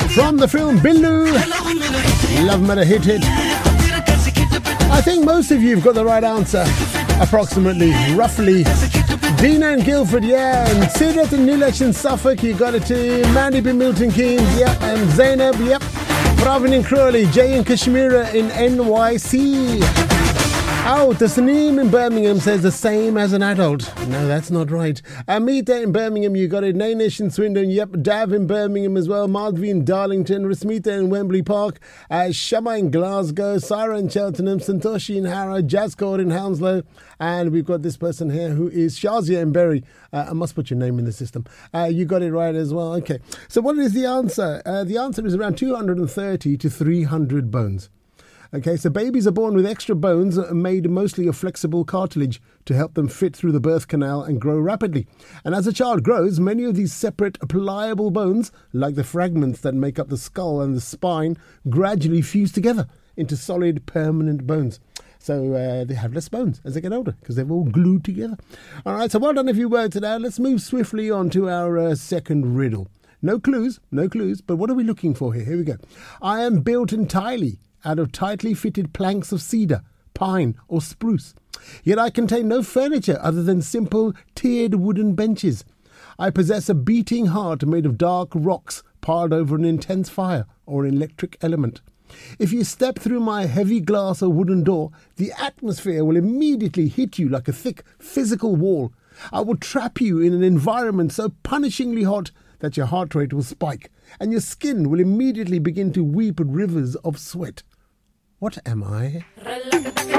From the film Billu, Love Matter Hit Hit. I think most of you have got the right answer, approximately, roughly. Dina and Guildford, yeah, and Sidrat and Nilesh in Suffolk, you got it too. Mandy B. Milton Keynes, yeah, and Zainab, yep. Pravin in Crawley, Jay and Kashmira in NYC. Oh, Tasneem in Birmingham says the same as an adult. No, that's not right. Amita in Birmingham, you got it. Nainish in Swindon, yep. Dav in Birmingham as well. Madhvi in Darlington. Rasmita in Wembley Park. Shama in Glasgow. Sarah in Cheltenham. Santoshi in Harrow. Jazzcord in Hounslow. And we've got this person here who is Shazia in Bury. I must put your name in the system. You got it right as well. Okay. So what is the answer? The answer is around 230 to 300 bones. Okay, so babies are born with extra bones made mostly of flexible cartilage to help them fit through the birth canal and grow rapidly. And as a child grows, many of these separate pliable bones, like the fragments that make up the skull and the spine, gradually fuse together into solid permanent bones. So they have less bones as they get older because they've all glued together. All right, so well done if you worked it out. Let's move swiftly on to our second riddle. No clues, but what are we looking for here? Here we go. I am built entirely out of tightly fitted planks of cedar, pine or spruce. Yet I contain no furniture other than simple tiered wooden benches. I possess a beating heart made of dark rocks piled over an intense fire or an electric element. If you step through my heavy glass or wooden door, the atmosphere will immediately hit you like a thick physical wall. I will trap you in an environment so punishingly hot that your heart rate will spike and your skin will immediately begin to weep rivers of sweat. What am I?